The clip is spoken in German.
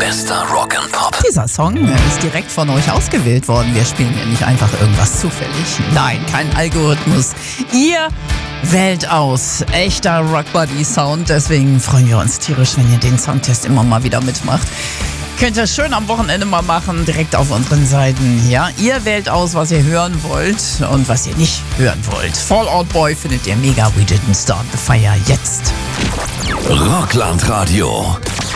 Bester Rock and Pop. Dieser Song ist direkt von euch ausgewählt worden. Wir spielen hier nicht einfach irgendwas zufällig. Nein, kein Algorithmus. Ihr wählt aus. Echter Rockbody-Sound. Deswegen freuen wir uns tierisch, wenn ihr den Soundtest immer mal wieder mitmacht. Könnt ihr schön am Wochenende mal machen, direkt auf unseren Seiten. Ja, ihr wählt aus, was ihr hören wollt und was ihr nicht hören wollt. Fall Out Boy findet ihr mega. We Didn't Start the Fire jetzt. Rockland Radio.